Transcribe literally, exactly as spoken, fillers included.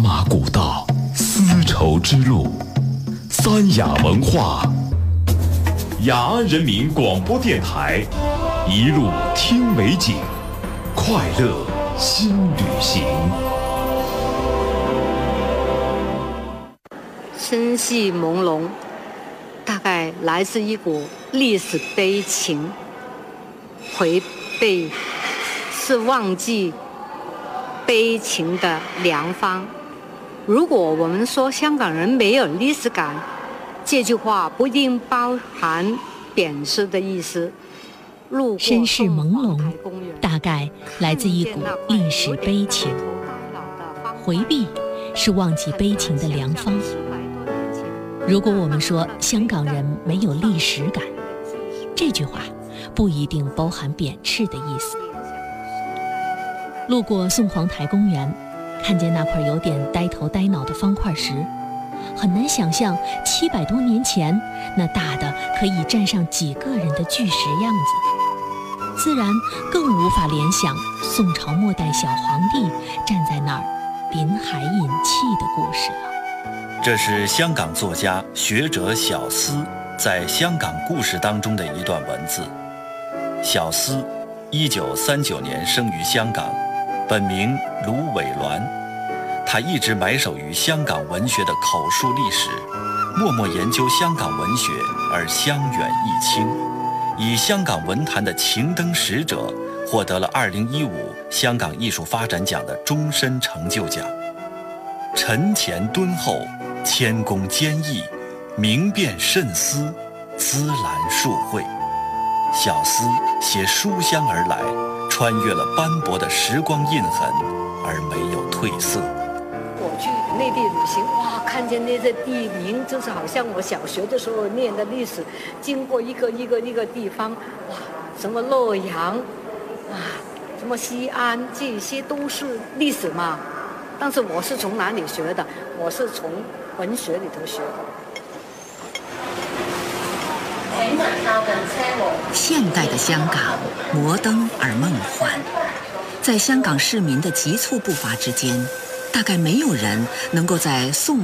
马古道，丝绸之路，三雅文化。雅安人民广播电台，一路听美景，快乐新旅行。 深系朦胧，大概来自一股历史悲情。回背是忘记悲情的良方。如果我们说香港人没有历史感，这句话不一定包含贬斥的意思。 身世朦胧，大概来自一股历史悲情。回避是忘记悲情的良方。如果我们说香港人没有历史感，这句话不一定包含贬斥的意思。路过宋皇台公园，看见那块有点呆头呆脑的方块石，很难想象七百多年前那大的可以站上几个人的巨石样子，自然更无法联想宋朝末代小皇帝站在那儿临海饮气的故事了。 这是香港作家学者小思在《香港故事》当中的一段文字。小思，一九三九年生于香港，本名卢伟銮。他一直埋首于香港文学的口述历史，默默研究香港文学而香远益清，以香港文坛的情灯使者获得了二零一五香港艺术发展奖的终身成就奖。沉潜敦厚，谦恭坚毅，明辨慎思，姿兰数慧。小思携书香而来，穿越了斑驳的时光印痕，而没有褪色。 我去内地旅行，哇，看见那些地名，就是好像我小学的时候念的历史，经过一个一个一个地方，哇，什么洛阳，啊，什么西安，这些都是历史嘛。但是我是从哪里学的？我是从文学里头学的。 现代的香港，摩登而梦幻，在香港市民的急促步伐之间，大概没有人能够在宋